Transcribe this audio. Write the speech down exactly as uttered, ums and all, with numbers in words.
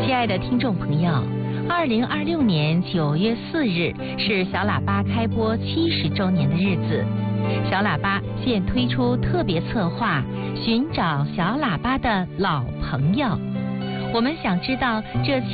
亲爱的听众朋友，二零二六年九月四日是小喇叭开播七十周年的日子。小喇叭现推出特别策划，寻找小喇叭的老朋友。我们想知道这